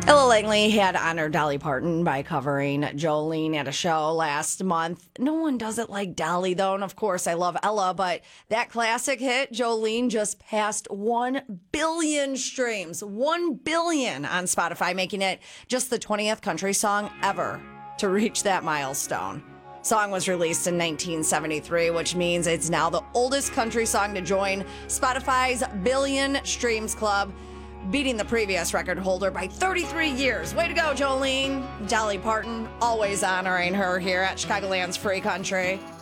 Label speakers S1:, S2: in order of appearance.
S1: Ella Langley had honored Dolly Parton by covering Jolene at a show last month. No one does it like Dolly, though. And of course, I love Ella, but that classic hit, Jolene, just passed 1 billion streams. 1 billion on Spotify, making it just the 20th country song ever to reach that milestone. Song was released in 1973, which means it's now the oldest country song to join Spotify's Billion Streams Club, beating the previous record holder by 33 years. Way to go, Jolene. Dolly Parton, always honoring her here at Chicagoland's Free Country.